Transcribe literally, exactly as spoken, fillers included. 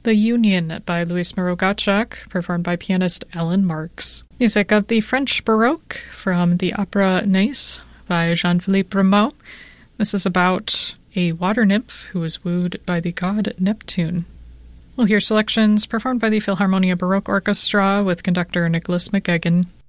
The Union by Louis Moreau Gottschalk, performed by pianist Alan Marks. Music of the French Baroque from the opera Nice by Jean-Philippe Rameau. This is about a water nymph who was wooed by the god Neptune. We'll hear selections performed by the Philharmonia Baroque Orchestra with conductor Nicholas McGuigan,